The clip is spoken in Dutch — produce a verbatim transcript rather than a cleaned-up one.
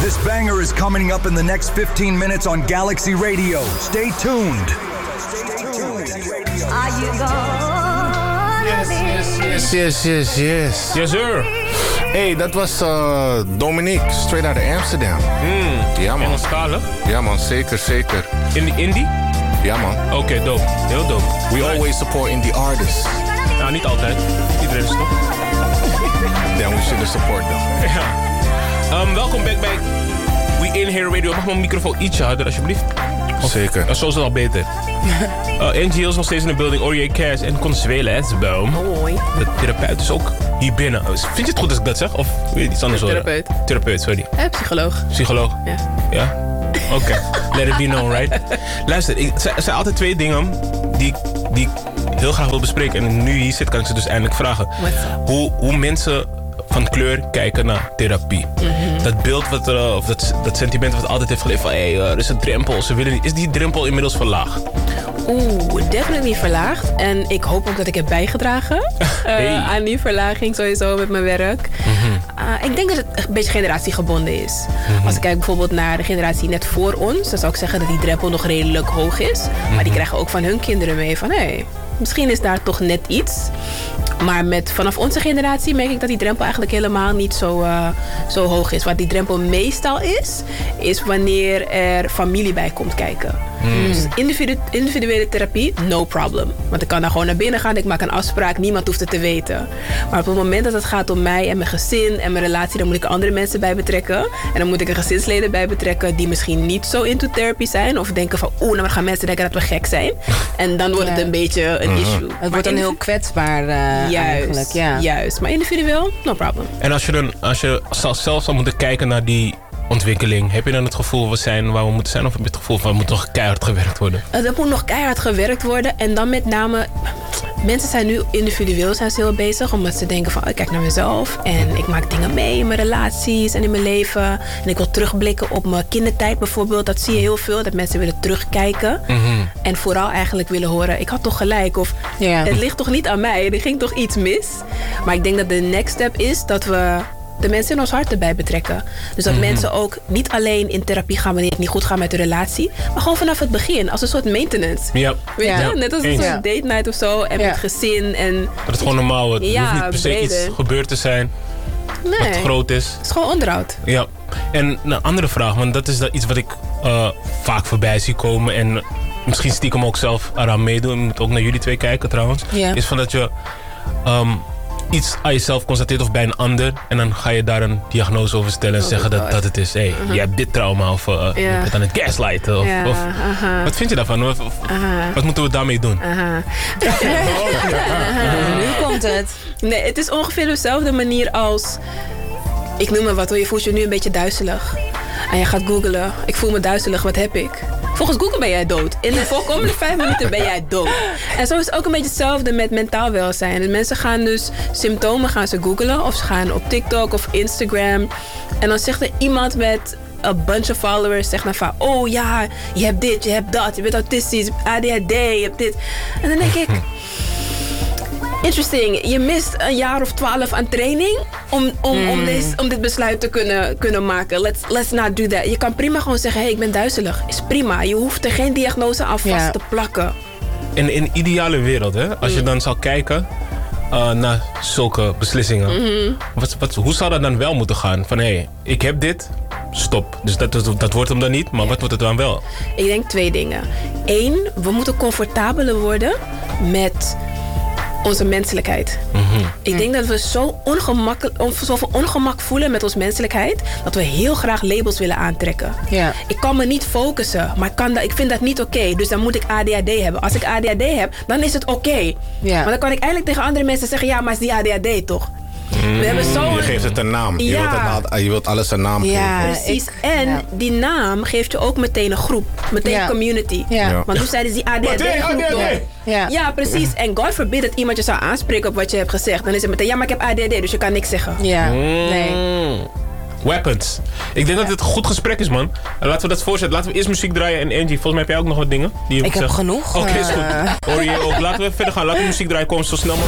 This banger is coming up in the next fifteen minutes on Galaxy Radio. Stay tuned. Are you gonna Yes, yes, yes, yes, yes, yes. Yes, sir. Hey, dat was uh, Dominique, straight out of Amsterdam. Mm. Ja, man. Engelstalig? Ja, man, zeker, zeker. In die indie? Ja, man. Oké, okay, dope. Heel dope. We right. always support indie artists. Nou, niet altijd. Iedereen is toch? Then we should support them. Ja. Um, welkom back bij We In Here Radio. Mag mijn microfoon ietsje harder, alsjeblieft? Of, zeker. Uh, zo is het al beter. uh, N G L is nog steeds in de building. Orier Cass en Consuela Hetsboom. Hoi. De therapeut is ook hier binnen. Vind je het goed als ik dat zeg? Of wil je iets anders horen? Therapeut. Therapeut, sorry. Eh, psycholoog. Psycholoog? Ja. Ja? Oké. Okay. Let it be known, right? Luister, ik, er zijn altijd twee dingen die, die ik heel graag wil bespreken. En nu hier zit, kan ik ze dus eindelijk vragen. Hoe, hoe mensen van kleur kijken naar therapie. Mm-hmm. Dat beeld, wat er, of dat, dat sentiment wat altijd heeft geleefd van... hé, hey, er is een drempel, ze willen niet. Is die drempel inmiddels verlaagd? Oeh, definitely verlaagd. En ik hoop ook dat ik heb bijgedragen hey. uh, aan die verlaging sowieso met mijn werk. Mm-hmm. Uh, ik denk dat het een beetje generatiegebonden is. Mm-hmm. Als ik kijk bijvoorbeeld naar de generatie net voor ons... dan zou ik zeggen dat die drempel nog redelijk hoog is. Mm-hmm. Maar die krijgen ook van hun kinderen mee van... hé, hey, misschien is daar toch net iets. Maar met, vanaf onze generatie merk ik dat die drempel eigenlijk helemaal niet zo, uh, zo hoog is. Wat die drempel meestal is, is wanneer er familie bij komt kijken. Mm. Dus individu- individuele therapie, no problem. Want ik kan daar gewoon naar binnen gaan, ik maak een afspraak, niemand hoeft het te weten. Maar op het moment dat het gaat om mij en mijn gezin en mijn relatie, dan moet ik er andere mensen bij betrekken. En dan moet ik er gezinsleden bij betrekken die misschien niet zo into therapy zijn. Of denken van, oeh, nou dan gaan mensen denken dat we gek zijn. En dan wordt ja. het een beetje een uh-huh. issue. Het wordt dan heel kwetsbaar uh, juist, eigenlijk. Ja. Juist, maar individueel, no problem. En als je, dan, als je zelf zou moeten kijken naar die ontwikkeling, heb je dan het gevoel we zijn waar we moeten zijn? Of heb je het gevoel van er moet nog keihard gewerkt worden? Er moet nog keihard gewerkt worden. En dan met name, mensen zijn nu individueel zijn ze heel bezig. Omdat ze denken van, oh, ik kijk naar mezelf. En ik maak dingen mee in mijn relaties en in mijn leven. En ik wil terugblikken op mijn kindertijd bijvoorbeeld. Dat zie je heel veel, dat mensen willen terugkijken. Mm-hmm. En vooral eigenlijk willen horen, ik had toch gelijk. Of yeah. het ligt toch niet aan mij, er ging toch iets mis. Maar ik denk dat de next step is dat we de mensen in ons hart erbij betrekken. Dus dat mm-hmm. mensen ook niet alleen in therapie gaan wanneer het niet goed gaat met de relatie, maar gewoon vanaf het begin, als een soort maintenance. Ja. Weet ja. je? Net als een Eens. soort date night of zo. En ja. met gezin. En dat het gewoon normaal wordt. Ja, er hoeft niet per se breder. Iets gebeurd te zijn nee. wat groot is. Het is gewoon onderhoud. Ja. En een andere vraag, want dat is iets wat ik uh, vaak voorbij zie komen en misschien stiekem ook zelf eraan meedoen. Ik moet ook naar jullie twee kijken trouwens. Ja. Is van dat je Um, iets aan jezelf constateert of bij een ander en dan ga je daar een diagnose over stellen en oh, zeggen dat, dat het is, hé, hey, uh-huh. je hebt dit trauma of uh, ja. je bent aan het gaslighten of, ja, of uh-huh. wat vind je daarvan? Of, of, uh-huh. Wat moeten we daarmee doen? Uh-huh. uh-huh. Nu komt het. Nee, het is ongeveer dezelfde manier als, ik noem maar wat, hoor, je voelt je nu een beetje duizelig en je gaat googlen, ik voel me duizelig, wat heb ik? Volgens Google ben jij dood. In de volgende vijf minuten ben jij dood. En zo is het ook een beetje hetzelfde met mentaal welzijn. En mensen gaan dus symptomen gaan ze googlen. Of ze gaan op TikTok of Instagram. En dan zegt er iemand met een bunch of followers, zegt dan van, oh ja, je hebt dit, je hebt dat, je bent autistisch, A D H D, je hebt dit. En dan denk ik, interesting, je mist een jaar of twaalf aan training om, om, mm. om, deze, om dit besluit te kunnen, kunnen maken. Let's, let's not do that. Je kan prima gewoon zeggen, hey, ik ben duizelig. Is prima. Je hoeft er geen diagnose aan vast ja. te plakken. In een ideale wereld, hè, als mm. je dan zou kijken uh, naar zulke beslissingen. Mm-hmm. Wat, wat, hoe zou dat dan wel moeten gaan? Van, hé, hey, ik heb dit, stop. Dus dat, dat, dat wordt hem dan niet, maar ja. wat wordt het dan wel? Ik denk twee dingen. Eén, we moeten comfortabeler worden met onze menselijkheid. Mm-hmm. Ik denk dat we zo ongemak, zoveel ongemak voelen met onze menselijkheid, dat we heel graag labels willen aantrekken. Ja. Ik kan me niet focussen, maar ik, kan dat, ik vind dat niet oké. Okay, dus dan moet ik A D H D hebben. Als ik A D H D heb, dan is het oké. Okay. Ja. Maar dan kan ik eigenlijk tegen andere mensen zeggen, ja, maar het is die A D H D toch? Mm, we hebben zo je geeft het een naam. Ja. Je, wilt het, je wilt alles een naam ja, geven. Precies. Ik, en ja. die naam geeft je ook meteen een groep. Meteen ja. community. Ja. Ja. Want toen zeiden ze die A D H D-groep toch? Ja. ja, precies. En God forbid dat iemand je zou aanspreken op wat je hebt gezegd. Dan is het meteen, ja, maar ik heb A D H D, dus je kan niks zeggen. Ja, mm. nee. Weapons. Ik denk ja. dat het een goed gesprek is, man. Laten we dat voorzetten. Laten we eerst muziek draaien. En Angie, volgens mij heb jij ook nog wat dingen. Die je ik heb zeggen. genoeg. Oké, okay, is goed. Hoor je ook. Laten we verder gaan. Laten we muziek draaien. Kom zo snel mogelijk.